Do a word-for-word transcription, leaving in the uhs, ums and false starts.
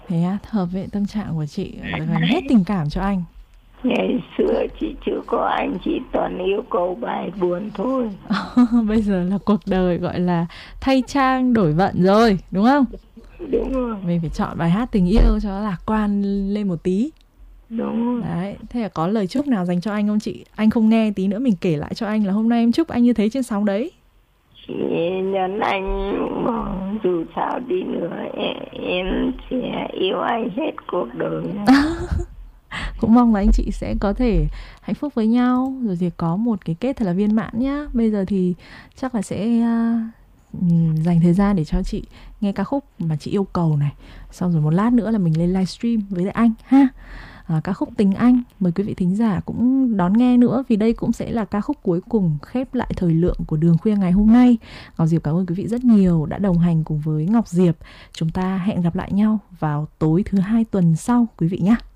Thế á, hợp với tâm trạng của chị, dành hết tình cảm cho anh. Ngày xưa chị chưa có anh, chị toàn yêu cầu bài buồn thôi. Bây giờ là cuộc đời gọi là thay trang đổi vận rồi, đúng không? Đúng rồi. Mình phải chọn bài hát tình yêu cho nó lạc quan lên một tí. Đúng rồi. Đấy, thế là có lời chúc nào dành cho anh không chị? Anh không nghe, tí nữa mình kể lại cho anh là hôm nay em chúc anh như thế trên sóng đấy. Chị nhắn anh dù sao đi nữa em, em sẽ yêu anh hết cuộc đời. Cũng mong là anh chị sẽ có thể hạnh phúc với nhau, rồi thì có một cái kết thật là viên mãn nhá. Bây giờ thì chắc là sẽ uh, dành thời gian để cho chị nghe ca khúc mà chị yêu cầu này. Xong rồi một lát nữa là mình lên livestream với lại anh ha. À, ca khúc Tình Anh, mời quý vị thính giả cũng đón nghe nữa, vì đây cũng sẽ là ca khúc cuối cùng khép lại thời lượng của Đường Khuya ngày hôm nay. Ngọc Diệp cảm ơn quý vị rất nhiều đã đồng hành cùng với Ngọc Diệp. Chúng ta hẹn gặp lại nhau vào tối thứ hai tuần sau quý vị nhé.